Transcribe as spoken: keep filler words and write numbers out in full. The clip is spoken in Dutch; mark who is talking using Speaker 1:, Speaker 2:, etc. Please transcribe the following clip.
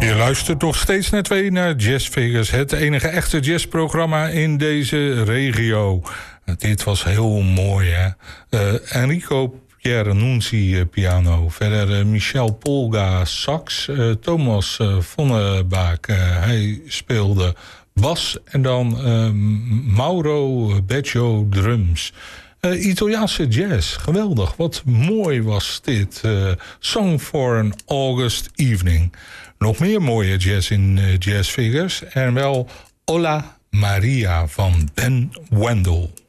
Speaker 1: Je luistert nog steeds net weer naar Jazz Vegas, het enige echte jazzprogramma in deze regio. Dit was heel mooi, hè? Uh, Enrico Pieranunzi, uh, piano. Verder uh, Michel Polga, sax. Uh, Thomas uh, Vonnebaak, uh, hij speelde bas. En dan uh, Mauro Beggio, drums. Uh, Italiaanse jazz, geweldig. Wat mooi was dit. Uh, Song for an August Evening. Nog meer mooie jazz in uh, Jazz Figures. En wel Ola Maria van Ben Wendell.